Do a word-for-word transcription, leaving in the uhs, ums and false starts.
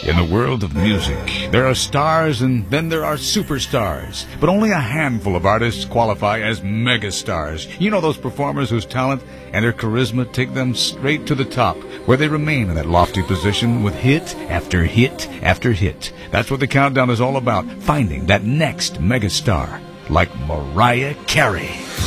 In the world of music, there are stars and then there are superstars. But only a handful of artists qualify as megastars. You know those performers whose talent and their charisma take them straight to the top, where they remain in that lofty position with hit after hit after hit. That's what the countdown is all about, finding that next megastar, like Mariah Carey.